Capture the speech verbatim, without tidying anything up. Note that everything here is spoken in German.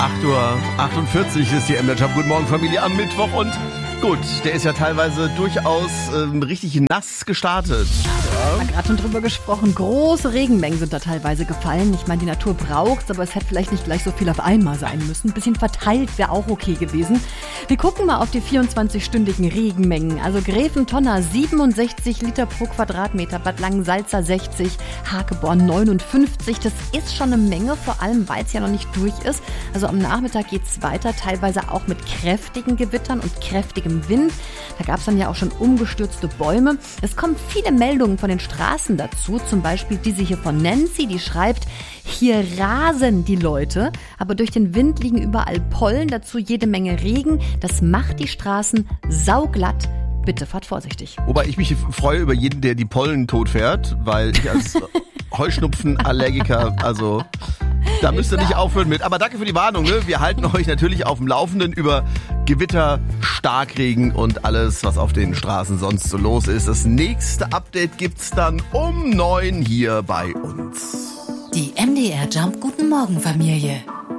acht Uhr achtundvierzig ist die M D R Jump. Guten Morgen, Familie, am Mittwoch. Und gut, der ist ja teilweise durchaus ähm, richtig nass gestartet. Wir haben gerade schon drüber gesprochen. Große Regenmengen sind da teilweise gefallen. Ich meine, die Natur braucht's, aber es hätte vielleicht nicht gleich so viel auf einmal sein müssen. Ein bisschen verteilt wäre auch okay gewesen. Wir gucken mal auf die vierundzwanzig-stündigen Regenmengen. Also Gräfentonner siebenundsechzig Liter pro Quadratmeter, Bad Langensalza sechzig, Hakeborn neunundfünfzig. Das ist schon eine Menge, vor allem weil es ja noch nicht durch ist. Also am Nachmittag geht's weiter, teilweise auch mit kräftigen Gewittern und kräftigem Wind. Da gab es dann ja auch schon umgestürzte Bäume. Es kommen viele Meldungen von den Straßen dazu, zum Beispiel diese hier von Nancy, die schreibt, hier rasen die Leute, aber durch den Wind liegen überall Pollen, dazu jede Menge Regen. Das macht die Straßen sauglatt. Bitte fahrt vorsichtig. Wobei ich mich freue über jeden, der die Pollen tot fährt, weil ich als Heuschnupfenallergiker, also da müsst ihr nicht aufhören mit. Aber danke für die Warnung. Ne? Wir halten euch natürlich auf dem Laufenden über Gewitter, Starkregen und alles, was auf den Straßen sonst so los ist. Das nächste Update gibt's dann um neun hier bei uns. Die M D R Jump Guten Morgen Familie.